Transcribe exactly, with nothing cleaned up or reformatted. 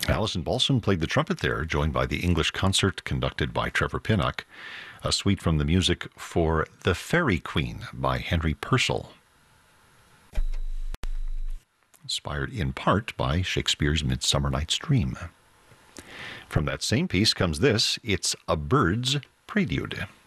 Alison Balsom played the trumpet there, joined by the English concert conducted by Trevor Pinnock, a suite from the music for The Fairy Queen by Henry Purcell, inspired in part by Shakespeare's Midsummer Night's Dream. From that same piece comes this, it's A Bird's Prelude.